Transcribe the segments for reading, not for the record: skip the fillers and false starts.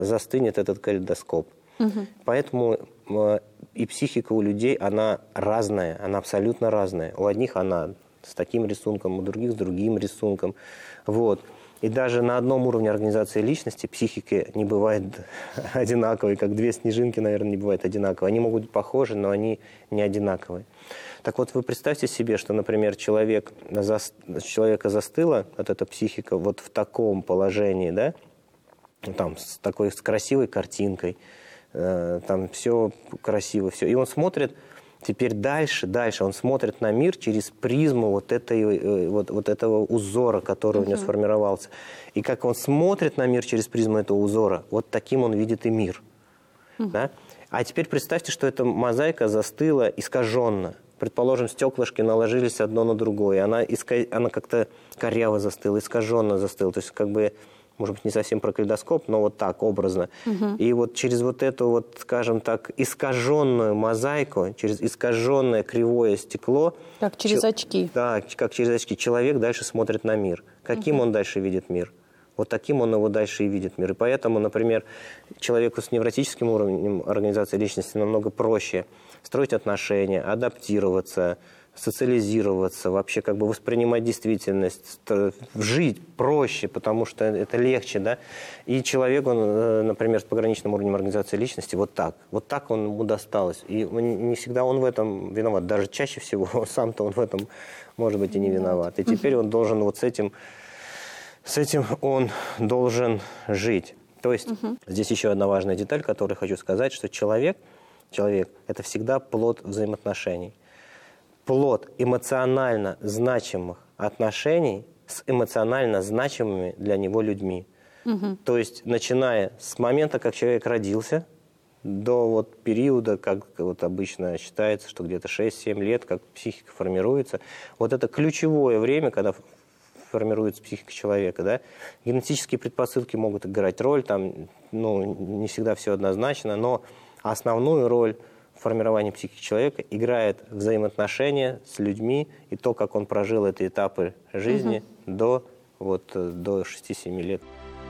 застынет этот калейдоскоп. Поэтому и психика у людей, она разная, она абсолютно разная. У одних она с таким рисунком, у других с другим рисунком. Вот. И даже на одном уровне организации личности психики не бывает одинаковой, как две снежинки, наверное, не бывают одинаковые. Они могут быть похожи, но они не одинаковые. Так вот, вы представьте себе, что, например, человека застыла вот эта психика вот в таком положении, да, там, с красивой картинкой, там все красиво, все. И он смотрит теперь дальше, он смотрит на мир через призму вот этого узора, который у него сформировался. И как он смотрит на мир через призму этого узора, вот таким он видит и мир. Да? А теперь представьте, что эта мозаика застыла искаженно. Предположим, стеклышки наложились одно на другое. Она как-то коряво застыла, искаженно застыла. То есть как бы... может быть, не совсем про калейдоскоп, но вот так, образно. И вот через вот эту, вот, скажем так, искаженную мозаику, через искаженное кривое стекло... Как через очки. Да, как через очки. Человек дальше смотрит на мир. Каким он дальше видит мир? Вот таким он его дальше и видит мир. И поэтому, например, человеку с невротическим уровнем организации личности намного проще строить отношения, адаптироваться, социализироваться, вообще как бы воспринимать действительность, жить проще, потому что это легче, да. И человеку, например, с пограничным уровнем организации личности, вот так он ему досталось. И не всегда он в этом виноват, даже чаще всего сам-то он в этом, может быть, и не виноват. И теперь он должен вот с этим он должен жить. То есть здесь еще одна важная деталь, которую хочу сказать, что человек – это всегда плод взаимоотношений. Плод эмоционально значимых отношений с эмоционально значимыми для него людьми. То есть, начиная с момента, как человек родился, до вот периода, как вот обычно считается, что где-то 6-7 лет, как психика формируется. Вот это ключевое время, когда формируется психика человека. Да? Генетические предпосылки могут играть роль, там, не всегда все однозначно, но основную роль формирование психики человека играет взаимоотношения с людьми и то, как он прожил эти этапы жизни до 6-7 лет.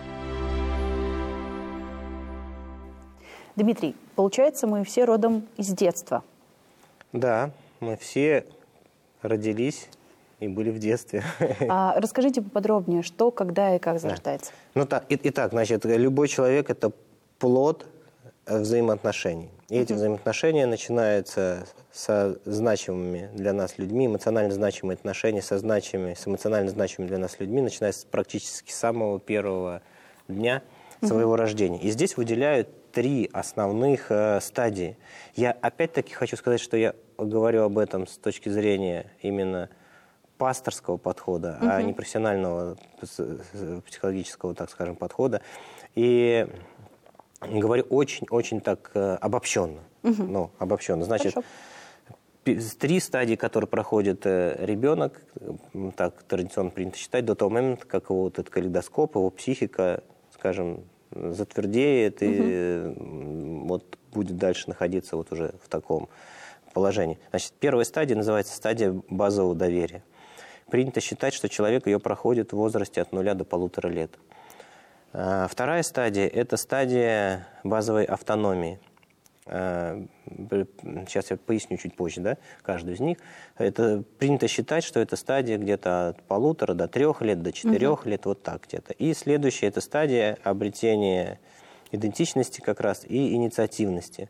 Дмитрий, получается, мы все родом из детства. Да, мы все родились и были в детстве. Расскажите поподробнее, что, когда и как зарождается. Итак, значит, любой человек – это плод взаимоотношений. И эти взаимоотношения начинаются со значимыми для нас людьми, эмоционально значимые отношения с эмоционально значимыми для нас людьми начинаются практически с самого первого дня своего рождения. И здесь выделяют 3 основных стадии. Я опять-таки хочу сказать, что я говорю об этом с точки зрения именно пасторского подхода, а не профессионального психологического, так скажем, подхода. И говорю очень так обобщенно. Обобщенно. Значит, 3 стадии, которые проходит ребенок, так традиционно принято считать, до того момента, как вот этот калейдоскоп, его психика, скажем, затвердеет и вот будет дальше находиться вот уже в таком положении. Значит, первая стадия называется стадия базового доверия. Принято считать, что человек ее проходит в возрасте от 0 до 1,5 лет. Вторая стадия – это стадия базовой автономии. Сейчас я поясню чуть позже, да, каждую из них. Это принято считать, что это стадия где-то от 1,5 до 3 лет, до 4 лет, вот так где-то. И следующая – это стадия обретения идентичности как раз и инициативности.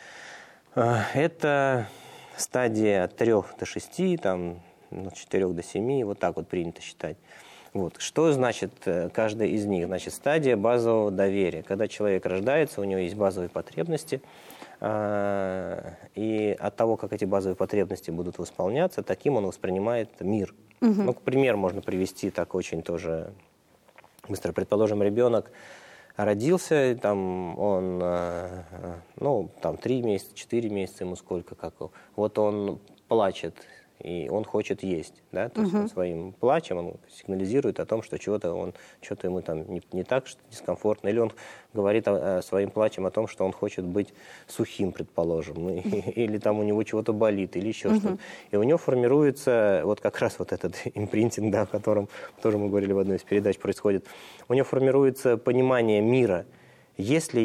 Это стадия от 3 до 6, там, от 4 до 7, вот так вот принято считать. Вот. Что значит каждая из них? Значит, стадия базового доверия. Когда человек рождается, у него есть базовые потребности, и от того, как эти базовые потребности будут восполняться, таким он воспринимает мир. К примеру, можно привести так очень тоже быстро. Предположим, ребенок родился, там он, 3 месяца, 4 месяца, ему сколько, как. Вот он плачет, и он хочет есть, да, то есть он своим плачем он сигнализирует о том, что что-то ему там не так, что дискомфортно, или он говорит своим плачем о том, что он хочет быть сухим, предположим, или там у него чего-то болит, или еще что-то. И у него формируется вот как раз вот этот импринтинг, да, о котором тоже мы говорили в одной из передач, происходит. У него формируется понимание мира. Если